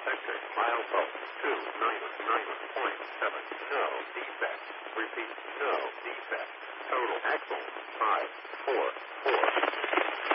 detector. Milepost 299.7. No defect. Repeat, no defect. Total axle 544.